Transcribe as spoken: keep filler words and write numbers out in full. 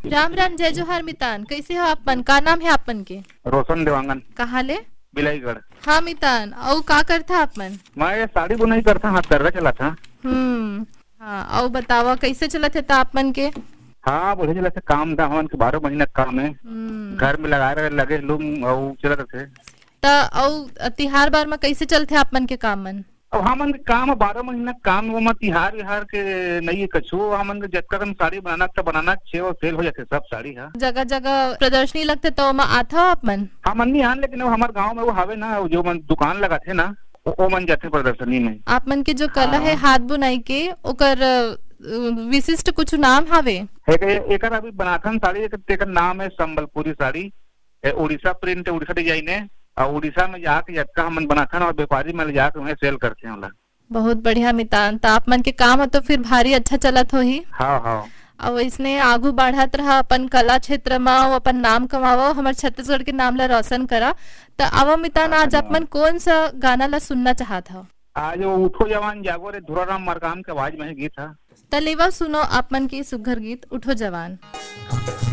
राम राम, जय जोहार मितान, कैसे हो आपन? का नाम है आपन के? रोशन देवांगन, कहाँ ले? बिलाईगढ़। हाँ मितान, और का करता आपन? मैं ये साड़ी बुनाई करता, हाथ कर्रा चला था। हम्म। हाँ, और बतावा कैसे चलत है ता आपन के? हाँ, बोले चला था काम था हमन के बारह महीना काम है। हम्म। घर में लगा रहे लगे लूम और चलत थे। ता और तिहार बार में कैसे चलते आपन के काम मन? अब हमन के काम बारह महीना काम वो मत तिहार विहार के नहीं कछु हमन के जतका कन साड़ी बनाना तो बनाना छे और सेल हो जाते सब साड़ी है। जगह जगह प्रदर्शनी लगते तो ओमा आता हो आपन? हमन नहीं आन, लेकिन वो हमारे गांव में वो हवे ना, जो मन दुकान लगा थे ना, वो वो मन जाते प्रदर्शनी में। आपमन के जो कला है हाथ बुनाई के, ओकर अ, विशिष्ट कुछ नाम हावे? एक एकर अभी बनाथन साड़ी, एक तेकर नाम है संबलपुरी साड़ी। ए, उड़ीसा प्रिंट, उड़ीसा डिजाइन है। और उड़ीसा में जाके जतका हमन बनाथन और व्यापारी में ले जाके उन्हें सेल करते हैं वाला। बहुत बढ़िया मितान, ता आपमन के काम है तो फिर भारी अच्छा चलत होही। हाँ हाँ। और इसने आगू बढ़त रहा अपन कला क्षेत्र में, और अपन नाम कमावो, हमारे छत्तीसगढ़ के नाम ला रोशन करा। तो अब मितान आज अपन कौन सा गाना ला सुनना चाहत हो? आज वो उठो जवान जागो रे धुराराम मरकाम के आवाज में ही गीत है। तलेवा सुनो आपमन की सुघर गीत उठो जवान।